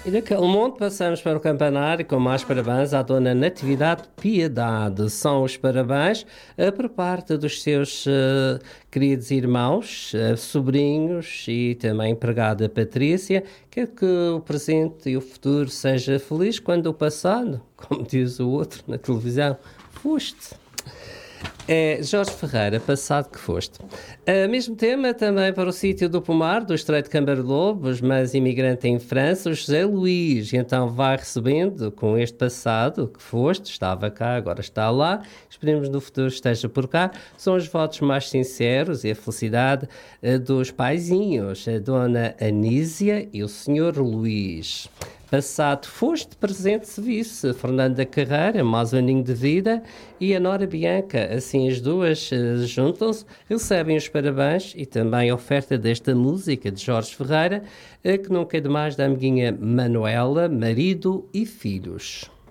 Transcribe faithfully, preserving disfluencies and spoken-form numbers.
E daquele monte passamos para o campanário com mais parabéns à Dona Natividade Piedade. São os parabéns uh, por parte dos seus uh, queridos irmãos, uh, sobrinhos e também empregada Patrícia. Quer que o presente e o futuro seja feliz quando o passado, como diz o outro na televisão, foste. É Jorge Ferreira, passado que foste. Uh, mesmo tema também para o sítio do Pomar, do Estreito de Cambarlobos, mas imigrante em França, o José Luís. Então vai recebendo com este passado que foste, estava cá, agora está lá. Esperemos no futuro esteja por cá. São os votos mais sinceros e a felicidade uh, dos paizinhos, a Dona Anísia e o senhor Luís. Passado foste, presente se visse. Fernanda Carreira, mais um aninho de vida, e a Nora Bianca. Assim as duas uh, juntam-se, recebem os parabéns e também a oferta desta música de Jorge Ferreira, uh, que nunca é demais da amiguinha Manuela, marido e filhos.